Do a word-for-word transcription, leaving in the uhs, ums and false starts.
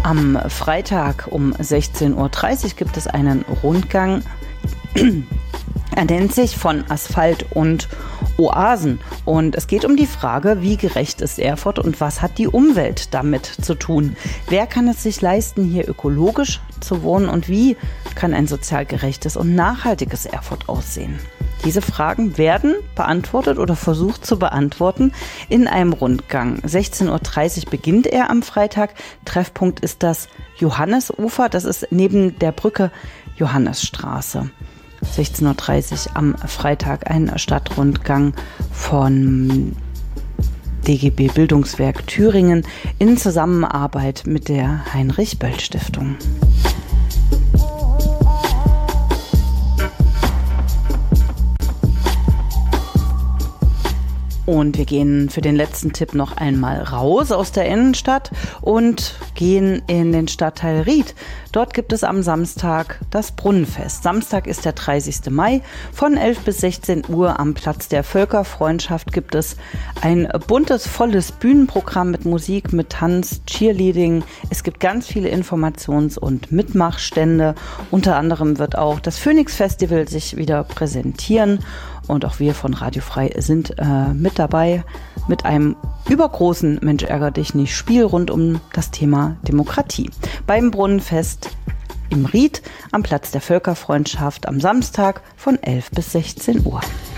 Am Freitag um sechzehn Uhr dreißig gibt es einen Rundgang. Er nennt sich von Asphalt und Oasen und es geht um die Frage, wie gerecht ist Erfurt und was hat die Umwelt damit zu tun? Wer kann es sich leisten, hier ökologisch zu wohnen und wie kann ein sozial gerechtes und nachhaltiges Erfurt aussehen? Diese Fragen werden beantwortet oder versucht zu beantworten in einem Rundgang. sechzehn Uhr dreißig beginnt er am Freitag. Treffpunkt ist das Johannesufer, das ist neben der Brücke Johannesstraße. sechzehn Uhr dreißig am Freitag ein Stadtrundgang von D G B Bildungswerk Thüringen in Zusammenarbeit mit der Heinrich-Böll-Stiftung. Und wir gehen für den letzten Tipp noch einmal raus aus der Innenstadt und gehen in den Stadtteil Ried. Dort gibt es am Samstag das Brunnenfest. Samstag ist der dreißigster Mai. Von elf bis sechzehn Uhr am Platz der Völkerfreundschaft gibt es ein buntes, volles Bühnenprogramm mit Musik, mit Tanz, Cheerleading. Es gibt ganz viele Informations- und Mitmachstände. Unter anderem wird auch das Phoenix Festival sich wieder präsentieren. Und auch wir von Radio Frei sind äh, mit dabei mit einem übergroßen Mensch ärger dich nicht Spiel rund um das Thema Demokratie. Beim Brunnenfest im Ried am Platz der Völkerfreundschaft am Samstag von elf bis sechzehn Uhr.